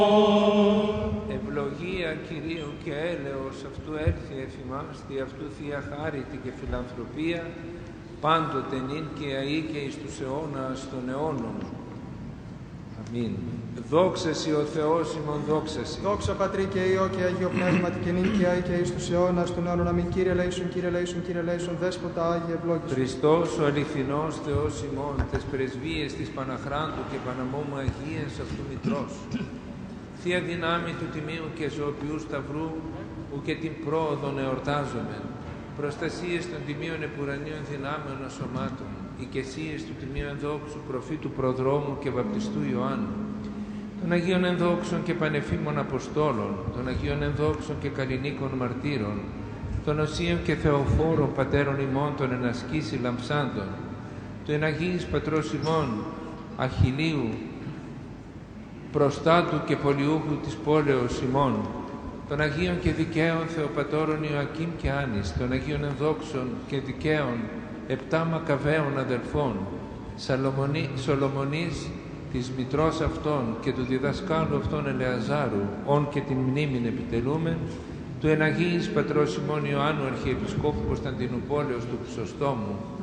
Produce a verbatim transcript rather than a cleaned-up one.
Ευλογία Κυρίου και έλεος αυτού έλθει εφημάς, δι' αυτού Θεία χάριτη και φιλανθρωπία, πάντοτε νυν και αεί και εις τους αιώνας των αιώνων. Αμήν. Δόξα σοι ο Θεός ημών, δόξα σοι. Δόξα Πατρί και Υιό και Αγίο Πνεύματι και νυν και αεί και εις τους αιώνας των αιώνων. Αμήν. Κύριε λέησον, Κύριε λέησον, Κύριε λέησον, Δέσποτα Άγιε ευλόγησον. Χριστός ο αληθινός Θεός ημών, τες πρεσβείες της Παναχράντου και Παναμόμου Αγίας αυτού Μητρός. Θεία δυνάμει του Τιμίου και Ζωοποιού Σταυρού, ου και την πρόοδον εορτάζομεν. Προστασίες των Τιμίων Επουρανίων δυνάμεων σωμάτων, οικεσίες του Τιμίου Ενδόξου Προφήτου Προδρόμου και Βαπτιστού Ιωάννου, των Αγίων Ενδόξων και Πανεφήμων Αποστόλων, των Αγίων Ενδόξων και Καλλινίκων Μαρτύρων, των Οσίων και Θεοφόρων Πατέρων ημών των ενασκήσει λαμψάντων, του Εναγίης Πατρός ημών Αχιλίου, προστάτου και πολιούχου της πόλεως ημών, των Αγίων και Δικαίων Θεοπατώρων Ιωακήμ και Άνης, των Αγίων Ενδόξων και Δικαίων επτά Μακαβαίων αδελφών, Σαλομονή, Σολομονής της μητρός αυτών και του διδασκάλου αυτών Ελεαζάρου, όν και την μνήμην επιτελούμεν, του Εναγίης Πατρός ημών Ιωάννου Αρχιεπισκόπου Κωνσταντινουπόλεως του Χρυσοστόμου,